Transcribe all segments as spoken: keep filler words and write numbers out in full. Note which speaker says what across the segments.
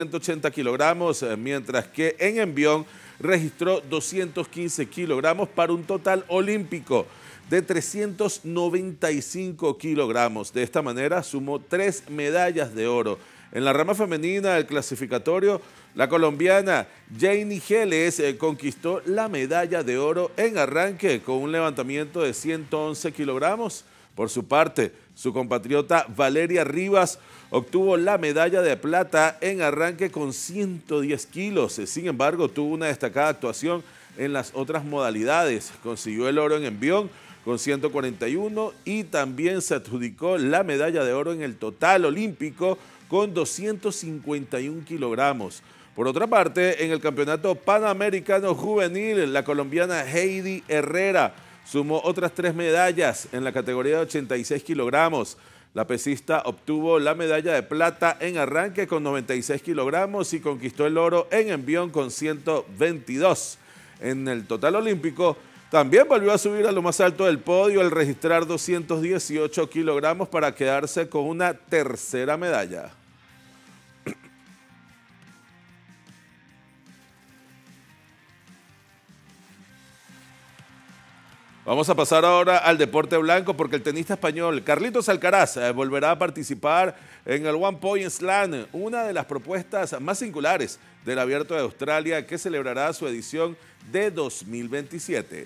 Speaker 1: ciento ochenta kilogramos, mientras que en envión registró doscientos quince kilogramos para un total olímpico de trescientos noventa y cinco kilogramos. De esta manera sumó tres medallas de oro. En la rama femenina del clasificatorio, la colombiana Janie Geles eh, conquistó la medalla de oro en arranque con un levantamiento de ciento once kilogramos. Por su parte, su compatriota Valeria Rivas obtuvo la medalla de plata en arranque con ciento diez kilos. Sin embargo, tuvo una destacada actuación en las otras modalidades. Consiguió el oro en envión con ciento cuarenta y uno y también se adjudicó la medalla de oro en el total olímpico con doscientos cincuenta y un kilogramos. Por otra parte, en el Campeonato Panamericano Juvenil, la colombiana Heidi Herrera sumó otras tres medallas en la categoría de ochenta y seis kilogramos. La pesista obtuvo la medalla de plata en arranque con noventa y seis kilogramos y conquistó el oro en envión con ciento veintidós. En el total olímpico, también volvió a subir a lo más alto del podio al registrar doscientos dieciocho kilogramos para quedarse con una tercera medalla. Vamos a pasar ahora al deporte blanco porque el tenista español Carlitos Alcaraz eh, volverá a participar en el One Point Slam, una de las propuestas más singulares del Abierto de Australia que celebrará su edición de dos mil veintisiete.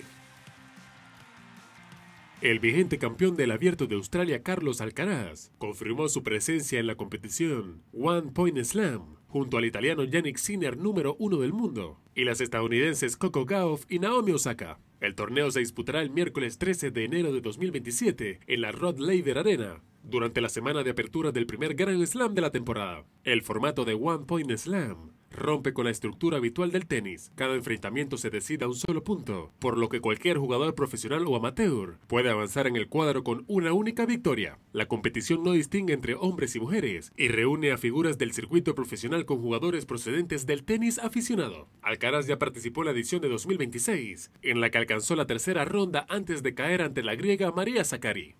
Speaker 2: El vigente campeón del Abierto de Australia, Carlos Alcaraz, confirmó su presencia en la competición One Point Slam, junto al italiano Jannik Sinner, número uno del mundo, y las estadounidenses Coco Gauff y Naomi Osaka. El torneo se disputará el miércoles trece de enero de dos mil veintisiete en la Rod Laver Arena, durante la semana de apertura del primer Grand Slam de la temporada. El formato de One Point Slam rompe con la estructura habitual del tenis. Cada enfrentamiento se decide a un solo punto, por lo que cualquier jugador profesional o amateur puede avanzar en el cuadro con una única victoria. La competición no distingue entre hombres y mujeres y reúne a figuras del circuito profesional con jugadores procedentes del tenis aficionado. Alcaraz ya participó en la edición de dos mil veintiséis, en la que alcanzó la tercera ronda antes de caer ante la griega María Sakkari.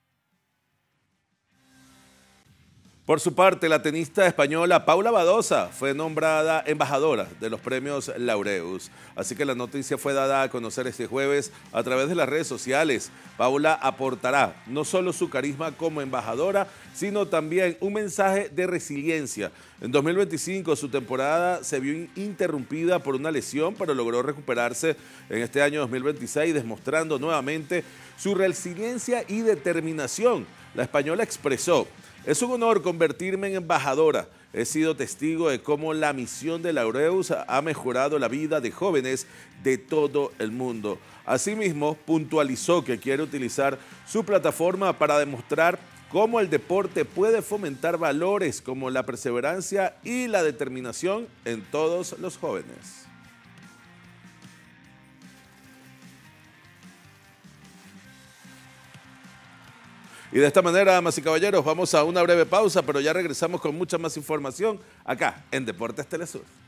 Speaker 1: Por su parte, la tenista española Paula Badosa fue nombrada embajadora de los premios Laureus. Así que la noticia fue dada a conocer este jueves a través de las redes sociales. Paula aportará no solo su carisma como embajadora, sino también un mensaje de resiliencia. En dos mil veinticinco su temporada se vio interrumpida por una lesión, pero logró recuperarse en este año dos mil veintiséis, demostrando nuevamente su resiliencia y determinación. La española expresó: "Es un honor convertirme en embajadora. He sido testigo de cómo la misión de Laureus ha mejorado la vida de jóvenes de todo el mundo". Asimismo, puntualizó que quiere utilizar su plataforma para demostrar cómo el deporte puede fomentar valores como la perseverancia y la determinación en todos los jóvenes. Y de esta manera, damas y caballeros, vamos a una breve pausa, pero ya regresamos con mucha más información acá en Deportes Telesur.